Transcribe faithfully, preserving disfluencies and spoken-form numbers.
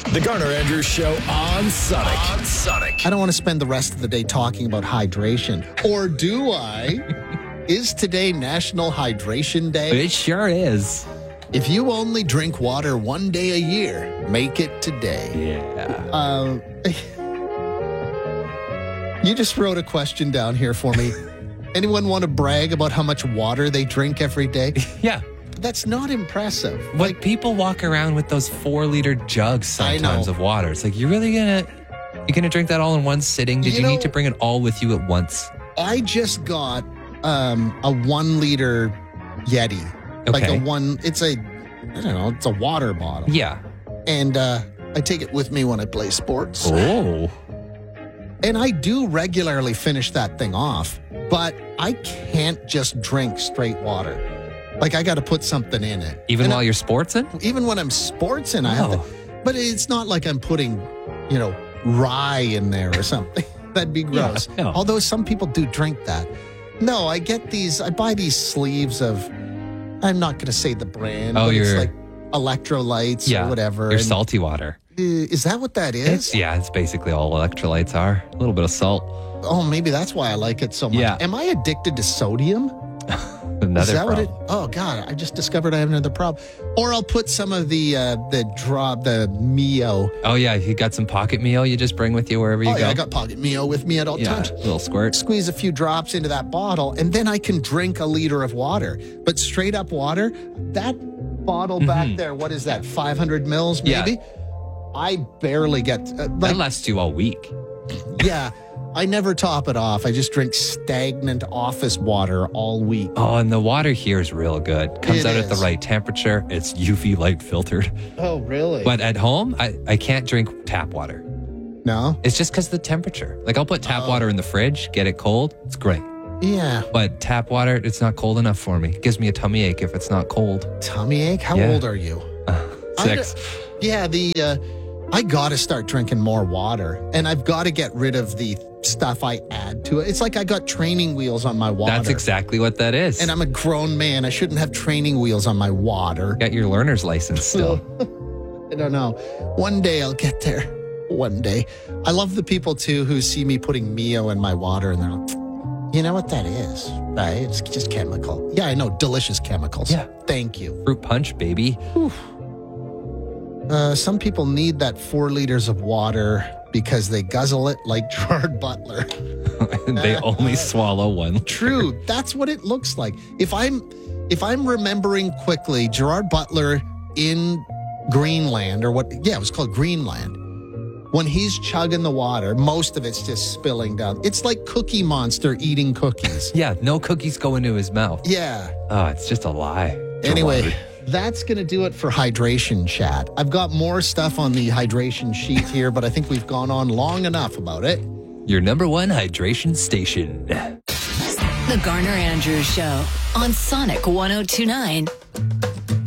The Garner Andrews Show on Sonic. On Sonic. I don't want to spend the rest of the day talking about hydration. Or do I? Is today National Hydration Day? It sure is. If you only drink water one day a year, make it today. Yeah. Uh, you just wrote a question down here for me. Anyone want to brag about how much water they drink every day? Yeah. That's not impressive. Like, like people walk around with those four liter jugs sometimes of water. It's like, you're really gonna you're gonna drink that all in one sitting? Did you, you know, need to bring it all with you at once? I just got um, a one liter Yeti. Okay. Like a one, it's a, I don't know, it's a water bottle. Yeah. And uh, I take it with me when I play sports. Oh. And I do regularly finish that thing off, but I can't just drink straight water. Like, I got to put something in it. Even and while I, you're sportsing? Even when I'm sportsing, I have Oh. to. But it's not like I'm putting, you know, rye in there or something. That'd be gross. Yeah, no. Although some people do drink that. No, I get these, I buy these sleeves of, I'm not going to say the brand, Oh, but it's your- like electrolytes Yeah. or whatever. Your and, salty water. uh, Is that what that is? It's, yeah, it's basically all electrolytes are. A little bit of salt. Oh, maybe that's why I like it so much. Yeah. Am I addicted to sodium? Another Is that problem. what it? Oh God, I just discovered I have another problem. Or I'll put some of the uh, the drop the Mio. Oh, yeah, you got some pocket meal you just bring with you wherever you Oh go? yeah, I got pocket Mio with me at all Yeah, times. little squirt. Squeeze a few drops into that bottle, and then I can drink a liter of water. But straight up water, that bottle back there, what is that? five hundred mils, Yeah. maybe. I barely get uh, That like lasts you all week. yeah. I never top it off. I just drink stagnant office water all week. Oh, and the water here is real good. Comes It out at the is. right temperature. It's U V light filtered. Oh, really? But at home, I, I can't drink tap water. No? It's just because of the temperature. Like, I'll put tap Oh. water in the fridge, get it cold. It's great. Yeah. But tap water, it's not cold enough for me. It gives me a tummy ache if it's not cold. Tummy ache? How Yeah. old are you? Six. I, yeah, the uh, I got to start drinking more water, and I've got to get rid of the stuff I add to it. It's like I got training wheels on my water. That's exactly what that is. And I'm a grown man. I shouldn't have training wheels on my water. Got your learner's license still. I don't know. One day I'll get there. One day. I love the people too who see me putting Mio in my water, and they're like, you know what that is, right? It's just chemical. Yeah, I know. Delicious chemicals. Yeah. Thank you. Fruit punch, baby. Uh, some people need that four liters of water because they guzzle it like Gerard Butler. They only swallow one. True. That's what it looks like. If I'm if I'm remembering quickly, Gerard Butler in Greenland, or what yeah, it was called Greenland. When he's chugging the water, most of it's just spilling down. It's like Cookie Monster eating cookies. Yeah, no cookies go into his mouth. Yeah. Oh, it's just a lie. Anyway, that's going to do it for hydration chat. I've got more stuff on the hydration sheet here, but I think we've gone on long enough about it. Your number one hydration station. The Garner Andrews Show on Sonic one oh two point nine.